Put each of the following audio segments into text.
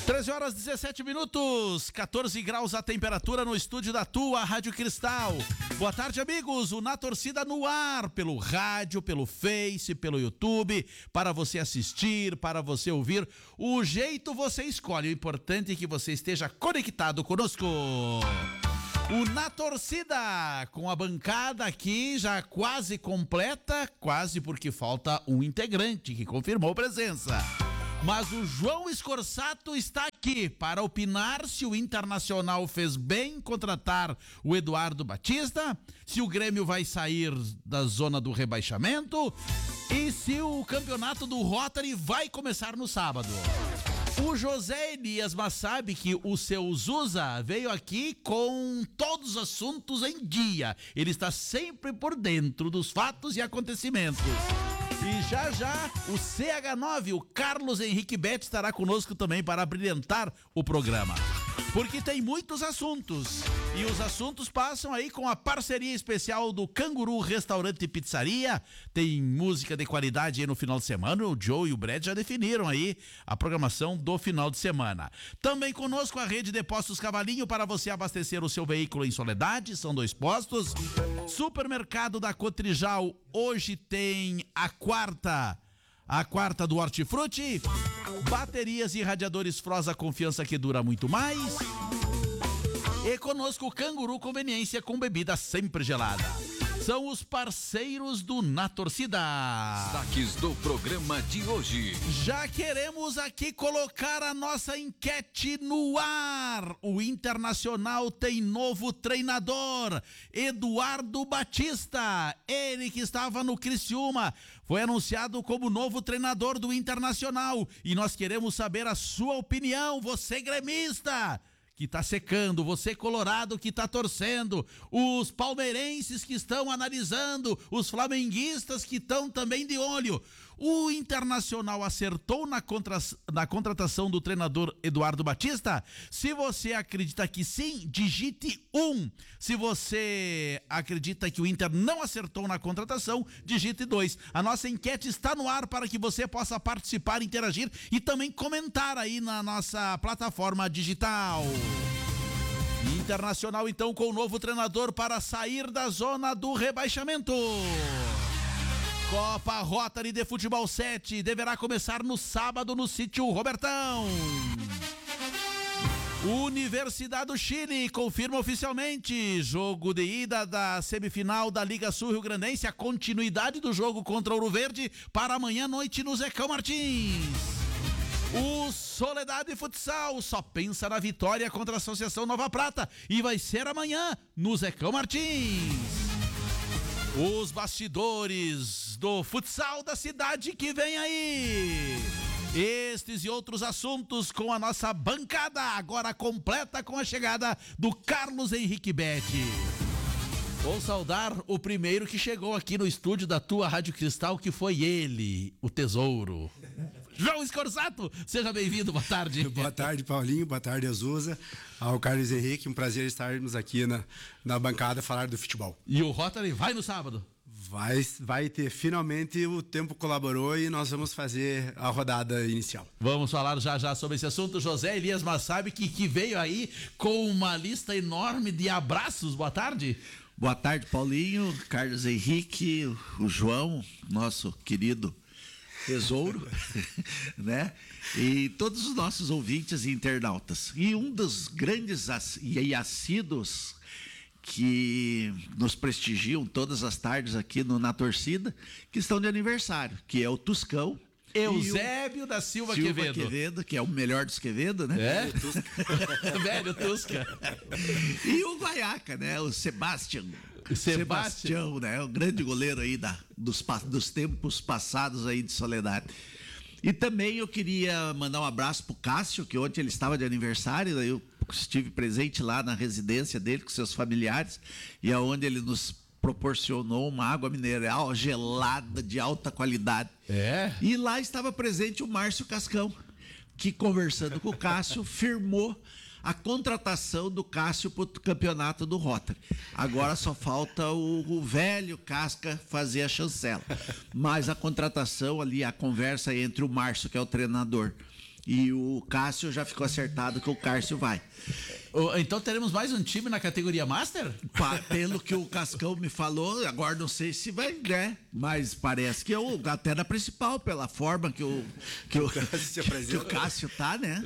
13h17, 14 graus a temperatura no estúdio da tua Rádio Cristal. Boa tarde, amigos. O Na Torcida no ar, pelo rádio, pelo Face, pelo YouTube, para você assistir, para você ouvir. O jeito você escolhe. O importante é que você esteja conectado conosco. O Na Torcida, com a bancada aqui já quase completa, quase porque falta um integrante que confirmou presença. Mas o João Scorsato está aqui para opinar se o Internacional fez bem em contratar o Eduardo Batista, se o Grêmio vai sair da zona do rebaixamento e se o campeonato do Rotary vai começar no sábado. O José Elias Massab, que o seu Zuza veio aqui com todos os assuntos em dia. Ele está sempre por dentro dos fatos e acontecimentos. E já o CH9, o Carlos Henrique Betti, estará conosco também para brilhantar o programa. Porque tem muitos assuntos. E os assuntos passam aí com a parceria especial do Canguru Restaurante e Pizzaria. Tem música de qualidade aí no final de semana. O Joe e o Brad já definiram aí a programação do final de semana. Também conosco a rede de postos Cavalinho para você abastecer o seu veículo em Soledade. São 2 postos. Supermercado da Cotrijal. Hoje tem a quarta do Hortifruti. Baterias e radiadores Froza, confiança que dura muito mais. E conosco o Canguru Conveniência com bebida sempre gelada. São os parceiros do Na Torcida. Destaques do programa de hoje. Já queremos aqui colocar a nossa enquete no ar. O Internacional tem novo treinador, Eduardo Batista. Ele que estava no Criciúma foi anunciado como novo treinador do Internacional. E nós queremos saber a sua opinião, você gremista que tá secando, você colorado que tá torcendo, os palmeirenses que estão analisando, os flamenguistas que estão também de olho. O Internacional acertou na contratação do treinador Eduardo Batista? Se você acredita que sim, digite 1. Se você acredita que o Inter não acertou na contratação, digite 2. A nossa enquete está no ar para que você possa participar, interagir e também comentar aí na nossa plataforma digital. Internacional então com o novo treinador para sair da zona do rebaixamento. Copa Rotary de Futebol 7 deverá começar no sábado no sítio Robertão. Universidade do Chile confirma oficialmente jogo de ida da semifinal da Liga Sul-Rio-Grandense, a continuidade do jogo contra Ouro Verde para amanhã à noite no Zecão Martins. O Soledade Futsal só pensa na vitória contra a Associação Nova Prata e vai ser amanhã no Zecão Martins. Os bastidores do futsal da cidade que vem aí. Estes e outros assuntos com a nossa bancada, agora completa com a chegada do Carlos Henrique Betti. Vou saudar o primeiro que chegou aqui no estúdio da tua Rádio Cristal, que foi ele, o tesouro. João Scorsato, seja bem-vindo, boa tarde. Boa tarde, Paulinho, boa tarde, Azusa, ao Carlos Henrique, um prazer estarmos aqui na bancada falar do futebol. E o Rotary vai no sábado? Vai ter, finalmente o tempo colaborou e nós vamos fazer a rodada inicial. Vamos falar já sobre esse assunto. José Elias Massab, que veio aí com uma lista enorme de abraços, boa tarde. Boa tarde, Paulinho, Carlos Henrique, o João, nosso querido tesouro, né? E todos os nossos ouvintes e internautas. E um dos grandes e assíduos que nos prestigiam todas as tardes aqui Na Torcida, que estão de aniversário, que é o Tuscão. Eusébio da Silva Quevedo, que é o melhor dos Quevedo, né? É? Velho Tusca. E o Guaiaca, né? O Sebastião, né? O grande goleiro aí dos tempos passados aí de Soledade. E também eu queria mandar um abraço pro Cássio, que ontem ele estava de aniversário, daí eu estive presente lá na residência dele com seus familiares, e aonde ele nos proporcionou uma água mineral gelada de alta qualidade. E lá estava presente o Márcio Cascão, que conversando com o Cássio firmou a contratação do Cássio para o campeonato do Rotary. Agora só falta o velho Casca fazer a chancela. Mas a contratação ali, a conversa entre o Márcio, que é o treinador, E o Cássio já ficou acertado que o Cássio vai. Então teremos mais um time na categoria Master? Pelo que o Cascão me falou, agora não sei se vai, né? Mas parece que até na principal, pela forma que o Cássio tá, né?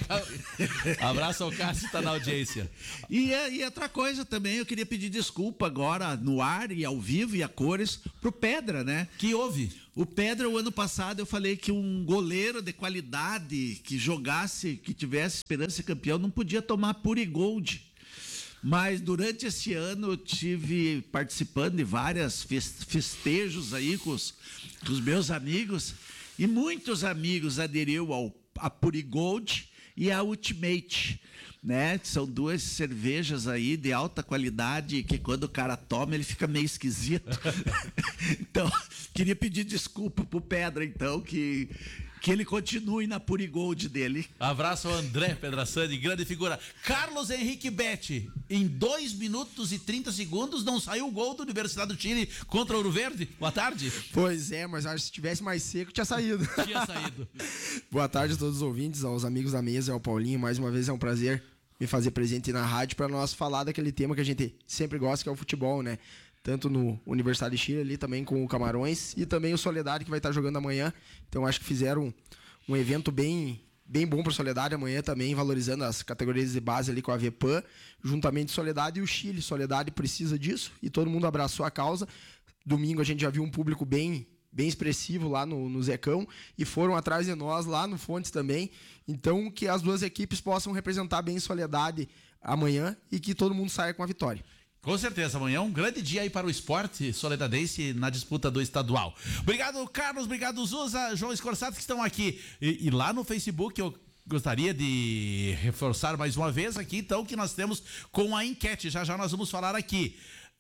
Abraço ao Cássio, tá na audiência. E outra coisa também, eu queria pedir desculpa agora no ar e ao vivo e a cores pro Pedra, né? Que houve? O Pedra, o ano passado, eu falei que um goleiro de qualidade que jogasse, que tivesse esperança de ser campeão, não podia tomar Purigold. Mas durante esse ano eu tive participando de vários festejos aí com os meus amigos, e muitos amigos aderiu a Purigold e a Ultimate, né? São duas cervejas aí de alta qualidade que quando o cara toma ele fica meio esquisito. Então, queria pedir desculpa pro Pedra, então, que ele continue na Purigold dele. Abraço ao André Pedrassani, grande figura. Carlos Henrique Betti, em 2 minutos e 30 segundos não saiu o gol da Universidade do Chile contra o Ouro Verde. Boa tarde. Pois é, mas acho que se tivesse mais seco tinha saído. Tinha saído. Boa tarde a todos os ouvintes, aos amigos da mesa, ao Paulinho. Mais uma vez é um prazer me fazer presente na rádio para nós falar daquele tema que a gente sempre gosta, que é o futebol, né? Tanto no Universidade de Chile ali também com o Camarões e também o Soledade que vai estar jogando amanhã. Então acho que fizeram um evento bem bom para o Soledade amanhã também, valorizando as categorias de base ali com a VPAN, juntamente Soledade e o Chile. Soledade precisa disso e todo mundo abraçou a causa. Domingo a gente já viu um público bem expressivo lá no Zecão e foram atrás de nós lá no Fontes também. Então que as duas equipes possam representar bem Soledade amanhã e que todo mundo saia com a vitória. Com certeza, amanhã é um grande dia aí para o esporte soledadense na disputa do estadual. Obrigado, Carlos, obrigado, Zuza, João Escorsato, que estão aqui. E lá no Facebook eu gostaria de reforçar mais uma vez aqui, então, que nós temos com a enquete. Já nós vamos falar aqui.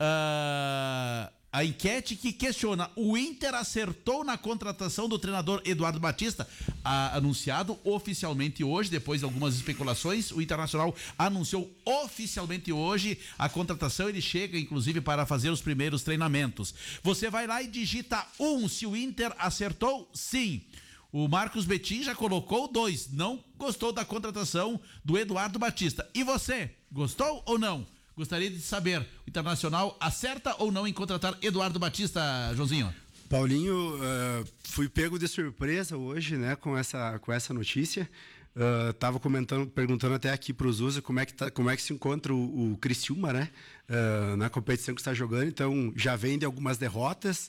A enquete que questiona: o Inter acertou na contratação do treinador Eduardo Batista, anunciado oficialmente hoje, depois de algumas especulações. O Internacional anunciou oficialmente hoje a contratação. Ele chega, inclusive, para fazer os primeiros treinamentos. Você vai lá e digita 1 se o Inter acertou, sim. O Marcos Betim já colocou 2, não gostou da contratação do Eduardo Batista. E você, gostou ou não? Gostaria de saber, o Internacional acerta ou não em contratar Eduardo Batista, Joãozinho? Paulinho, fui pego de surpresa hoje, né, com essa notícia. Tava perguntando até aqui para o Zuza como é que se encontra o Criciúma, né, na competição que está jogando. Então já vem de algumas derrotas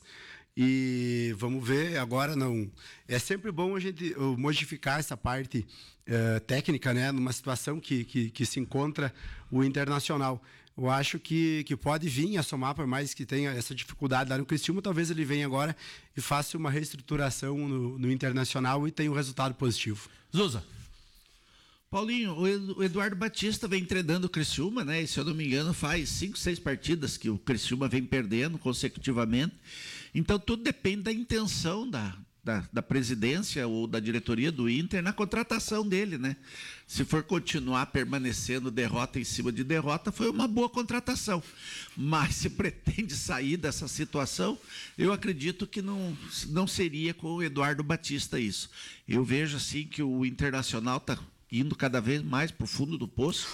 e vamos ver agora. Não é sempre bom a gente modificar essa parte técnica, né, numa situação que se encontra o Internacional. Eu acho que pode vir a somar, por mais que tenha essa dificuldade lá no Criciúma. Talvez ele venha agora e faça uma reestruturação no Internacional e tenha um resultado positivo. Zuza. Paulinho, o Eduardo Batista vem treinando o Criciúma, né? E, se eu não me engano, faz 5, 6 partidas que o Criciúma vem perdendo consecutivamente. Então, tudo depende da intenção da presidência ou da diretoria do Inter na contratação dele, né? Se for continuar permanecendo derrota em cima de derrota, foi uma boa contratação. Mas se pretende sair dessa situação, eu acredito que não seria com o Eduardo Batista isso. Eu vejo assim que o Internacional está indo cada vez mais para o fundo do poço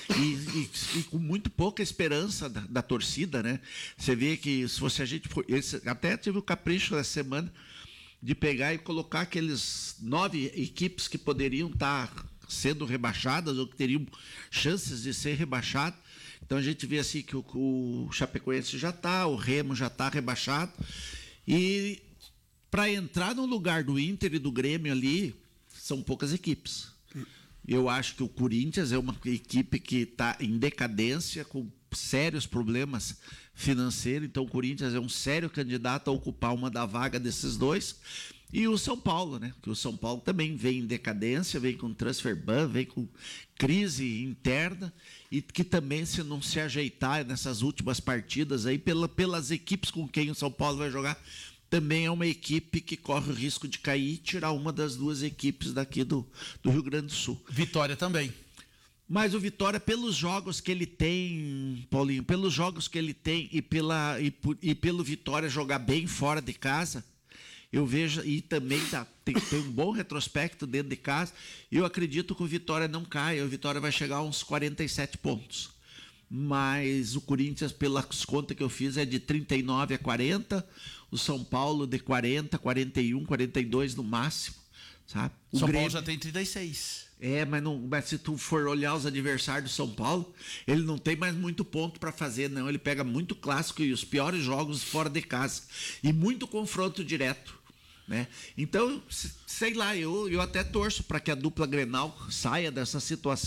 e com muito pouca esperança da torcida, né? Você vê que se a gente for, até tive o capricho essa semana de pegar e colocar aqueles 9 equipes que poderiam estar sendo rebaixadas ou que teriam chances de ser rebaixadas. Então a gente vê assim que o Chapecoense já está, o Remo já está rebaixado. E para entrar no lugar do Inter e do Grêmio ali, são poucas equipes. Eu acho que o Corinthians é uma equipe que está em decadência, com sérios problemas financeiros. Então o Corinthians é um sério candidato a ocupar uma da vaga desses dois. E o São Paulo, né? Que o São Paulo também vem em decadência, vem com transfer ban, vem com crise interna e que também, se não se ajeitar nessas últimas partidas aí pelas equipes com quem o São Paulo vai jogar, também é uma equipe que corre o risco de cair e tirar uma das duas equipes daqui do Rio Grande do Sul. Vitória também. Mas o Vitória, pelos jogos que ele tem, Paulinho, pelos jogos que ele tem e pelo Vitória jogar bem fora de casa, Eu vejo, e também tem um bom retrospecto dentro de casa. Eu acredito que o Vitória não caia. O Vitória vai chegar a uns 47 pontos. Mas o Corinthians, pelas contas que eu fiz, é de 39 a 40. O São Paulo de 40, 41, 42 no máximo. Sabe? O São Grêmio Paulo já tem 36. mas se tu for olhar os adversários do São Paulo, ele não tem mais muito ponto para fazer, não. Ele pega muito clássico e os piores jogos fora de casa. E muito confronto direto. Né? Então, sei lá, eu até torço para que a dupla Grenal saia dessa situação.